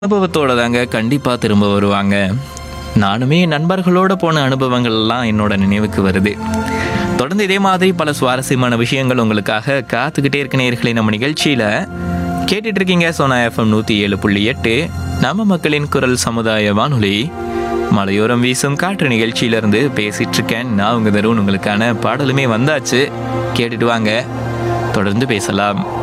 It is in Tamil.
அனுபவத்தோட தாங்க கண்டிப்பாக திரும்ப வருவாங்க. நானுமே என் நண்பர்களோட போன அனுபவங்கள்லாம் என்னோட நினைவுக்கு வருது. தொடர்ந்து இதே மாதிரி பல சுவாரஸ்யமான விஷயங்கள் உங்களுக்காக காத்துக்கிட்டே இருக்க நேயர்களே. நம்ம நிகழ்ச்சியில் கேட்டுட்டு இருக்கீங்க சோனா எஃப்எம் 107.8 நம்ம மக்களின் குரல் சமுதாய வானொலி. மலையோரம் வீசும் காற்று நிகழ்ச்சியிலேருந்து பேசிட்டு இருக்கேன் நான் உங்க தருண். உங்களுக்கான பாடலுமே வந்தாச்சு, கேட்டுட்டு வாங்க, தொடர்ந்து பேசலாம்.